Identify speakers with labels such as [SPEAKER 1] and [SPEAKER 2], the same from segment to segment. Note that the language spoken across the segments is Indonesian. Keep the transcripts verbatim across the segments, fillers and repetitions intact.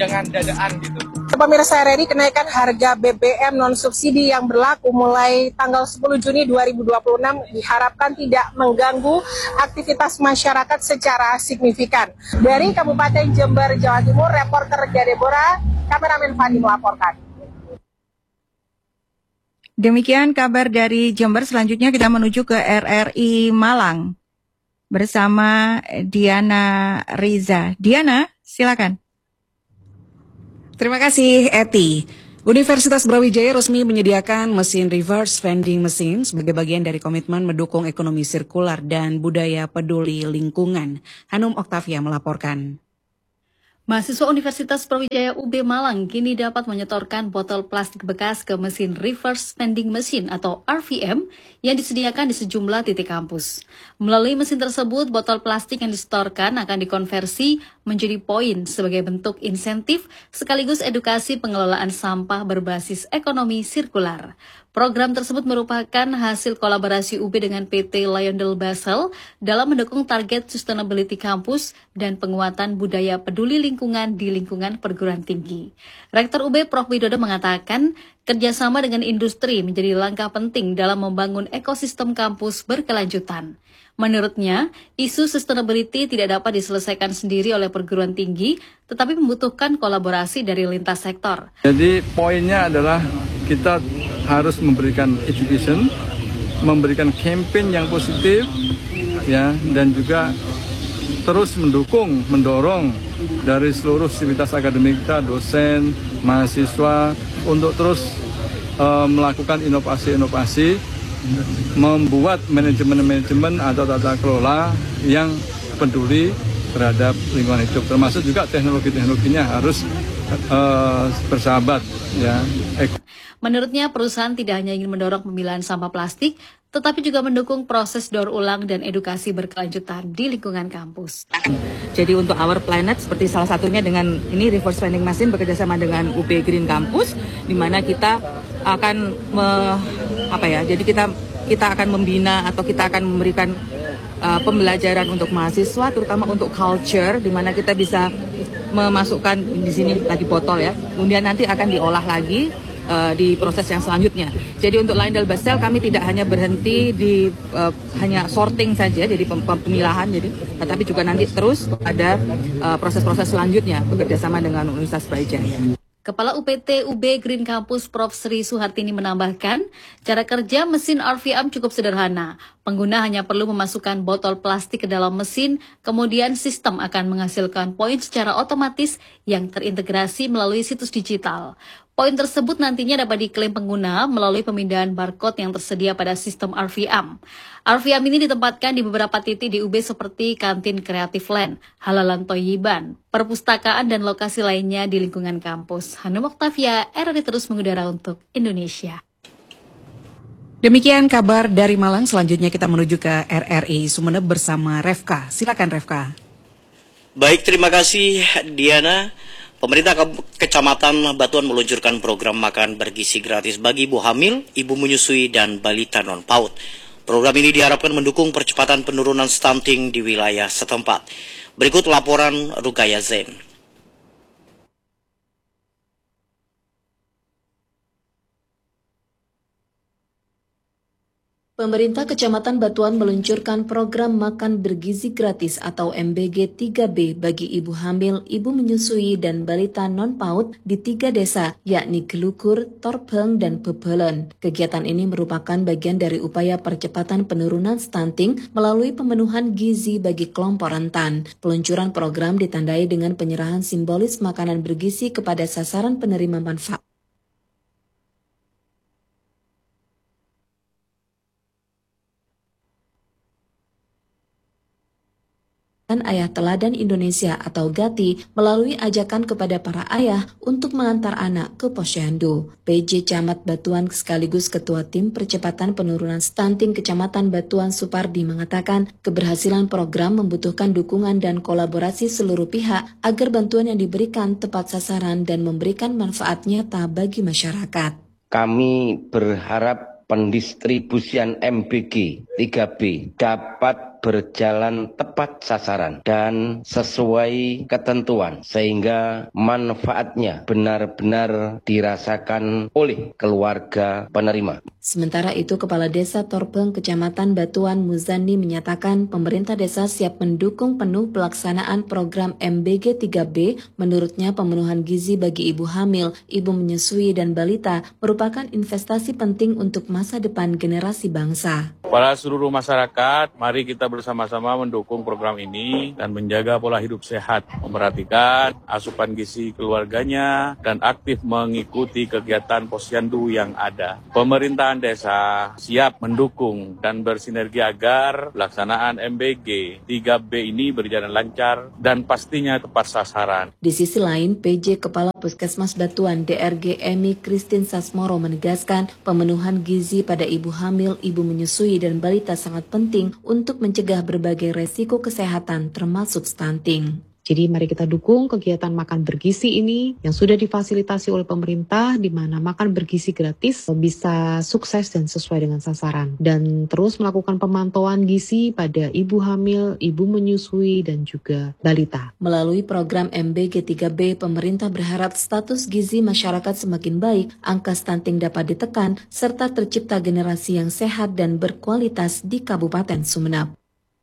[SPEAKER 1] jangan dadaan gitu.
[SPEAKER 2] Pemirsa R R I, kenaikan harga B B M non-subsidi yang berlaku mulai tanggal sepuluh Juni dua ribu dua puluh enam diharapkan tidak mengganggu aktivitas masyarakat secara signifikan. Dari Kabupaten Jember, Jawa Timur, reporter Gadebora, kameramen Fani melaporkan.
[SPEAKER 3] Demikian kabar dari Jember. Selanjutnya kita menuju ke R R I Malang bersama Diana Riza. Diana, silakan.
[SPEAKER 4] Terima kasih, Eti. Universitas Brawijaya resmi menyediakan mesin reverse vending machine sebagai bagian dari komitmen mendukung ekonomi sirkular dan budaya peduli lingkungan. Hanum Oktavia melaporkan.
[SPEAKER 5] Mahasiswa Universitas Brawijaya U B Malang kini dapat menyetorkan botol plastik bekas ke mesin reverse vending machine atau R V M yang disediakan di sejumlah titik kampus. Melalui mesin tersebut, botol plastik yang disetorkan akan dikonversi menjadi poin sebagai bentuk insentif sekaligus edukasi pengelolaan sampah berbasis ekonomi sirkular. Program tersebut merupakan hasil kolaborasi U B dengan P T Lyondell Basel dalam mendukung target sustainability kampus dan penguatan budaya peduli lingkungan di lingkungan perguruan tinggi. Rektor U B Profesor Widodo mengatakan, kerjasama dengan industri menjadi langkah penting dalam membangun ekosistem kampus berkelanjutan. Menurutnya, isu sustainability tidak dapat diselesaikan sendiri oleh perguruan tinggi, tetapi membutuhkan kolaborasi dari lintas sektor.
[SPEAKER 1] Jadi poinnya adalah kita harus memberikan education, memberikan campaign yang positif, ya, dan juga terus mendukung, mendorong dari seluruh sivitas akademik kita, dosen, mahasiswa, untuk terus uh, melakukan inovasi-inovasi, membuat manajemen-manajemen atau tata kelola yang peduli terhadap lingkungan hidup, termasuk juga teknologi-teknologinya harus uh, bersahabat, ya.
[SPEAKER 5] Menurutnya, perusahaan tidak hanya ingin mendorong pemilahan sampah plastik, tetapi juga mendukung proses daur ulang dan edukasi berkelanjutan di lingkungan kampus.
[SPEAKER 4] Jadi untuk Our Planet, seperti salah satunya dengan ini reverse vending machine bekerjasama dengan U B Green Campus, di mana kita akan me, apa ya? Jadi kita kita akan membina atau kita akan memberikan uh, pembelajaran untuk mahasiswa, terutama untuk culture, di mana kita bisa memasukkan di sini lagi botol ya, kemudian nanti akan diolah lagi. Uh, di proses yang selanjutnya. Jadi untuk Lyondell Basel kami tidak hanya berhenti di uh, hanya sorting saja, jadi pem pemilahan, jadi, tetapi juga nanti terus ada proses-proses uh, selanjutnya bekerjasama dengan Universitas Brawijaya.
[SPEAKER 5] Kepala U P T U B Green Campus Profesor Sri Suhartini menambahkan, cara kerja mesin R V M cukup sederhana. Pengguna hanya perlu memasukkan botol plastik ke dalam mesin, kemudian sistem akan menghasilkan poin secara otomatis yang terintegrasi melalui situs digital. Poin tersebut nantinya dapat diklaim pengguna melalui pemindahan barcode yang tersedia pada sistem R V M. R V M ini ditempatkan di beberapa titik di U B seperti kantin Creative Land, Halalan Toyiban, perpustakaan, dan lokasi lainnya di lingkungan kampus. Hanum Oktavia, R R I terus mengudara untuk Indonesia.
[SPEAKER 4] Demikian kabar dari Malang. Selanjutnya kita menuju ke R R I Sumeneb bersama Refka. Silakan Refka.
[SPEAKER 6] Baik, terima kasih Diana. Pemerintah Kecamatan Batuan meluncurkan program makan bergizi gratis bagi ibu hamil, ibu menyusui, dan balita non-PAUD. Program ini diharapkan mendukung percepatan penurunan stunting di wilayah setempat. Berikut laporan Rugaya Zain.
[SPEAKER 7] Pemerintah Kecamatan Batuan meluncurkan program makan bergizi gratis atau M B G tiga B bagi ibu hamil, ibu menyusui, dan balita non-PAUD di tiga desa, yakni Gelukur, Torpeng, dan Bebelen. Kegiatan ini merupakan bagian dari upaya percepatan penurunan stunting melalui pemenuhan gizi bagi kelompok rentan. Peluncuran program ditandai dengan penyerahan simbolis makanan bergizi kepada sasaran penerima manfaat. Ayah Teladan Indonesia atau GATI melalui ajakan kepada para ayah untuk mengantar anak ke posyandu. P J Camat Batuan sekaligus Ketua Tim Percepatan Penurunan Stunting Kecamatan Batuan Supardi mengatakan keberhasilan program membutuhkan dukungan dan kolaborasi seluruh pihak agar bantuan yang diberikan tepat sasaran dan memberikan manfaat nyata bagi masyarakat.
[SPEAKER 8] Kami berharap pendistribusian M B G tiga B dapat berjalan tepat sasaran dan sesuai ketentuan sehingga manfaatnya benar-benar dirasakan oleh keluarga penerima.
[SPEAKER 7] Sementara itu, Kepala Desa Torbeng, Kecamatan Batuan Muzani menyatakan pemerintah desa siap mendukung penuh pelaksanaan program M B G tiga B. Menurutnya, pemenuhan gizi bagi ibu hamil, ibu menyusui, dan balita merupakan investasi penting untuk masa depan generasi bangsa.
[SPEAKER 9] Para seluruh masyarakat, mari kita bersama-sama mendukung program ini dan menjaga pola hidup sehat, memperhatikan asupan gizi keluarganya, dan aktif mengikuti kegiatan posyandu yang ada. Pemerintahan desa siap mendukung dan bersinergi agar pelaksanaan M B G tiga B ini berjalan lancar dan pastinya tepat sasaran.
[SPEAKER 7] Di sisi lain, P J Kepala Puskesmas Batuan D R G Emi Christine Sasmoro menegaskan pemenuhan gizi pada ibu hamil, ibu menyusui, dan balita sangat penting untuk mencegah berbagai resiko kesehatan termasuk stunting.
[SPEAKER 10] Jadi mari kita dukung kegiatan makan bergizi ini yang sudah difasilitasi oleh pemerintah, di mana makan bergizi gratis bisa sukses dan sesuai dengan sasaran. Dan terus melakukan pemantauan gizi pada ibu hamil, ibu menyusui, dan juga balita.
[SPEAKER 7] Melalui program M B G tiga B, pemerintah berharap status gizi masyarakat semakin baik, angka stunting dapat ditekan, serta tercipta generasi yang sehat dan berkualitas di Kabupaten Sumeneb.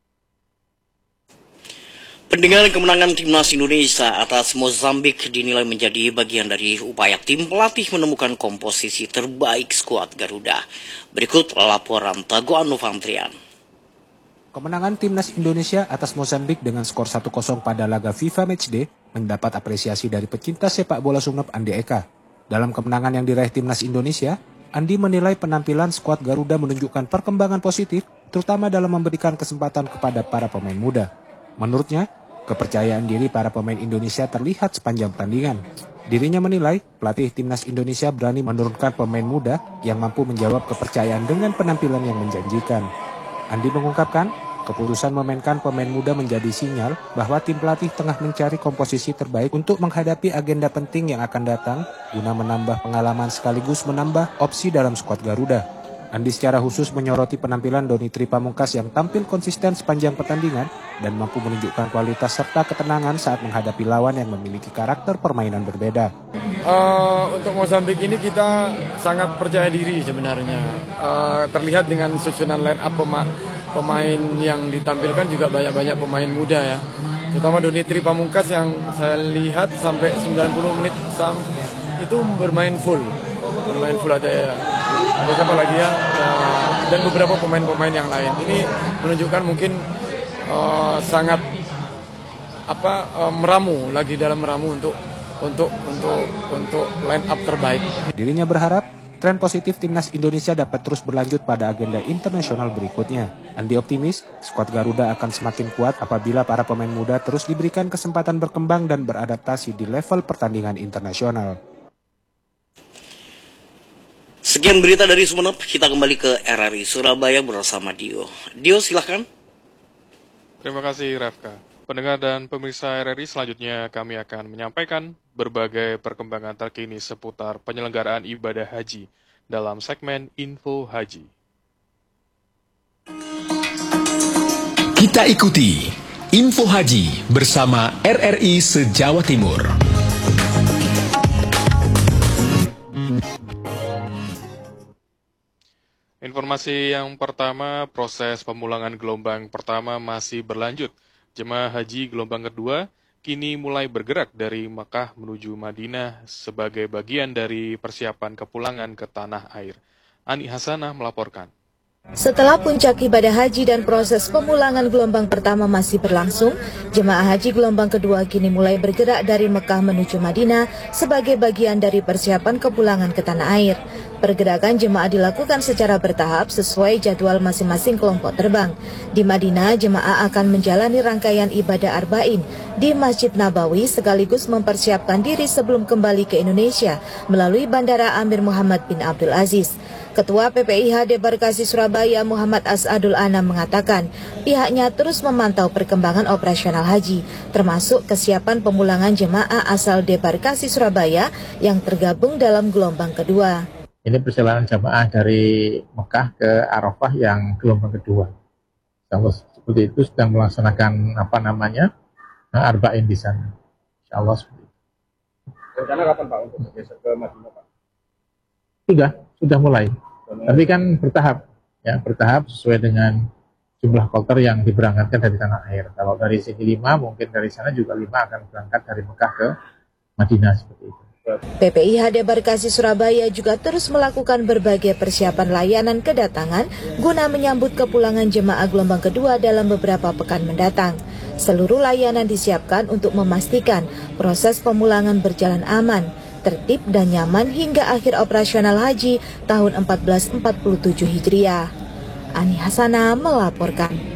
[SPEAKER 6] Pendengar, kemenangan Timnas Indonesia atas Mozambik dinilai menjadi bagian dari upaya tim pelatih menemukan komposisi terbaik skuad Garuda. Berikut laporan Tagoan Novantrian.
[SPEAKER 11] Kemenangan Timnas Indonesia atas Mozambik dengan skor satu kosong pada laga FIFA Matchday mendapat apresiasi dari pecinta sepak bola Sumeneb Andi Eka. Dalam kemenangan yang diraih Timnas Indonesia, Andi menilai penampilan skuad Garuda menunjukkan perkembangan positif, terutama dalam memberikan kesempatan kepada para pemain muda. Menurutnya, kepercayaan diri para pemain Indonesia terlihat sepanjang pertandingan. Dirinya menilai pelatih Timnas Indonesia berani menurunkan pemain muda yang mampu menjawab kepercayaan dengan penampilan yang menjanjikan. Andi mengungkapkan, keputusan memainkan pemain muda menjadi sinyal bahwa tim pelatih tengah mencari komposisi terbaik untuk menghadapi agenda penting yang akan datang guna menambah pengalaman sekaligus menambah opsi dalam skuad Garuda. Andi secara khusus menyoroti penampilan Doni Tripamungkas yang tampil konsisten sepanjang pertandingan dan mampu menunjukkan kualitas serta ketenangan saat menghadapi lawan yang memiliki karakter permainan berbeda.
[SPEAKER 12] Uh, untuk Mozambik ini kita sangat percaya diri sebenarnya. Uh, terlihat dengan susunan line up pema pemain yang ditampilkan juga banyak-banyak pemain muda ya. Terutama Doni Tripamungkas yang saya lihat sampai sembilan puluh menit sam itu bermain full. Bermain full ada ya. Ada siapa lagi ya, dan beberapa pemain-pemain yang lain. Ini menunjukkan mungkin uh, sangat apa uh, meramu lagi dalam meramu untuk untuk untuk untuk line up terbaik.
[SPEAKER 11] Dirinya berharap tren positif Timnas Indonesia dapat terus berlanjut pada agenda internasional berikutnya. Andi optimis skuad Garuda akan semakin kuat apabila para pemain muda terus diberikan kesempatan berkembang dan beradaptasi di level pertandingan internasional.
[SPEAKER 6] Sekian berita dari Sumeneb, kita kembali ke R R I Surabaya bersama Dio. Dio, silahkan.
[SPEAKER 13] Terima kasih, Rafka. Pendengar dan pemirsa R R I, selanjutnya kami akan menyampaikan berbagai perkembangan terkini seputar penyelenggaraan ibadah haji dalam segmen Info Haji.
[SPEAKER 14] Kita ikuti Info Haji bersama R R I se-Jawa Timur.
[SPEAKER 13] Informasi yang pertama, proses pemulangan gelombang pertama masih berlanjut. Jemaah haji gelombang kedua kini mulai bergerak dari Mekah menuju Madinah sebagai bagian dari persiapan kepulangan ke tanah air. Ani Hasanah melaporkan.
[SPEAKER 15] Setelah puncak ibadah haji dan proses pemulangan gelombang pertama masih berlangsung, jemaah haji gelombang kedua kini mulai bergerak dari Mekah menuju Madinah sebagai bagian dari persiapan kepulangan ke tanah air. Pergerakan jemaah dilakukan secara bertahap sesuai jadwal masing-masing kelompok terbang. Di Madinah, jemaah akan menjalani rangkaian ibadah arba'in di Masjid Nabawi sekaligus mempersiapkan diri sebelum kembali ke Indonesia melalui Bandara Amir Muhammad bin Abdul Aziz. Ketua P P I H Debarkasi Surabaya Muhammad As'adul Anam mengatakan pihaknya terus memantau perkembangan operasional haji, termasuk kesiapan pemulangan jemaah asal Debarkasi Surabaya yang tergabung dalam gelombang kedua.
[SPEAKER 16] Ini perjalanan jemaah dari Mekah ke Arafah yang gelombang kedua. seperti itu sedang melaksanakan apa namanya arba'in di sana. Insya Allah seperti itu.
[SPEAKER 17] Rencana kapan Pak untuk bergeser ke Madinah Pak?
[SPEAKER 16] Sudah, sudah mulai. Tapi kan bertahap, ya bertahap sesuai dengan jumlah kloter yang diberangkatkan dari tanah air. Kalau dari sini lima, mungkin dari sana juga lima akan berangkat dari Mekah ke Madinah seperti itu.
[SPEAKER 15] P P I H Debarkasi Surabaya juga terus melakukan berbagai persiapan layanan kedatangan guna menyambut kepulangan jemaah gelombang kedua dalam beberapa pekan mendatang. Seluruh layanan disiapkan untuk memastikan proses pemulangan berjalan aman, tertib dan nyaman hingga akhir operasional haji tahun seribu empat ratus empat puluh tujuh Hijriah. Ani Hasana melaporkan.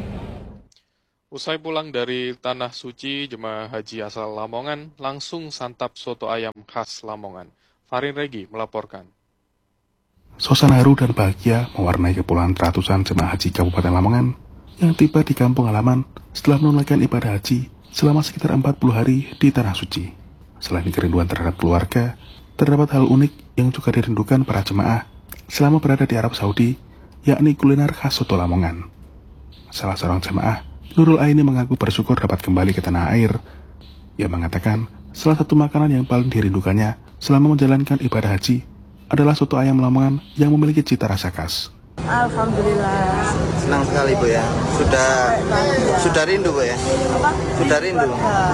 [SPEAKER 13] Usai pulang dari Tanah Suci, jemaah haji asal Lamongan langsung santap soto ayam khas Lamongan. Farin Regi melaporkan.
[SPEAKER 18] Suasana haru dan bahagia mewarnai kepulangan ratusan jemaah haji Kabupaten Lamongan yang tiba di kampung halaman setelah menunaikan ibadah haji selama sekitar empat puluh hari di Tanah Suci. Selain kerinduan terhadap keluarga, terdapat hal unik yang juga dirindukan para jemaah selama berada di Arab Saudi, yakni kuliner khas soto Lamongan. Salah seorang jemaah, Nurul Aini, mengaku bersyukur dapat kembali ke tanah air. Ia mengatakan salah satu makanan yang paling dirindukannya selama menjalankan ibadah haji adalah soto ayam Lamongan yang memiliki cita rasa khas.
[SPEAKER 19] Alhamdulillah. Senang sekali Bu ya. Sudah sudah rindu Bu ya. Sudah rindu.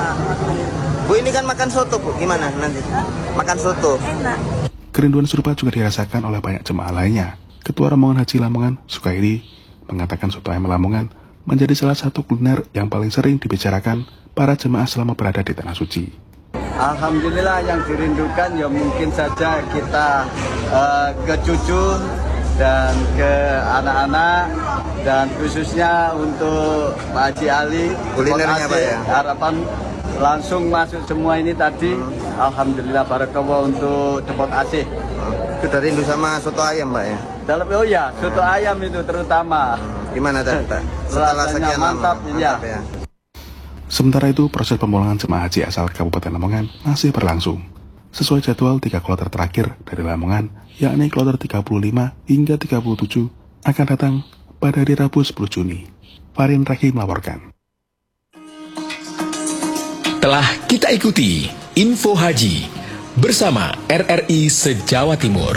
[SPEAKER 19] Bu, ini kan makan soto Bu, gimana nanti? Makan soto. Enak.
[SPEAKER 18] Kerinduan serupa juga dirasakan oleh banyak jemaah lainnya. Ketua Rombongan Haji Lamongan, Sukairi, mengatakan soto ayam Lamongan menjadi salah satu kuliner yang paling sering dibicarakan para jemaah selama berada di Tanah Suci.
[SPEAKER 20] Alhamdulillah, yang dirindukan ya mungkin saja kita uh, ke cucu dan ke anak-anak, dan khususnya untuk Pak Haji Ali,
[SPEAKER 19] kulinernya Pak ya.
[SPEAKER 20] Harapan langsung masuk semua ini tadi. hmm. Alhamdulillah, barakallah untuk Depot Aceh.
[SPEAKER 19] Sudah rindu sama soto ayam Pak ya?
[SPEAKER 20] Dalam, oh ya, soto ayam itu terutama.
[SPEAKER 19] Gimana tadi Pak? Setelah sekian
[SPEAKER 20] mantap,
[SPEAKER 19] lama,
[SPEAKER 20] ya.
[SPEAKER 19] mantap ya.
[SPEAKER 18] Sementara itu, proses pemulangan jemaah haji asal Kabupaten Lamongan masih berlangsung. Sesuai jadwal, tiga kloter terakhir dari Lamongan, yakni kloter tiga puluh lima hingga tiga puluh tujuh, akan datang pada hari Rabu sepuluh Juni. Farin Regi melaporkan.
[SPEAKER 14] Telah kita ikuti Info Haji bersama R R I se-Jawa Timur.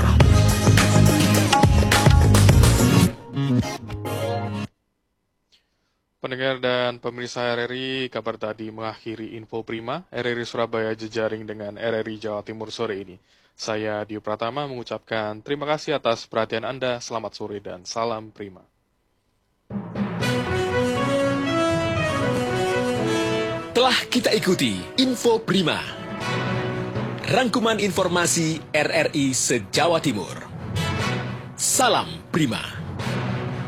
[SPEAKER 13] Pendengar dan pemirsa R R I, kabar tadi mengakhiri Info Prima R R I Surabaya jejaring dengan R R I Jawa Timur sore ini. Saya Dio Pratama mengucapkan terima kasih atas perhatian Anda, selamat sore dan salam Prima.
[SPEAKER 14] Telah kita ikuti Info Prima, rangkuman informasi R R I se-Jawa Timur. Salam Prima.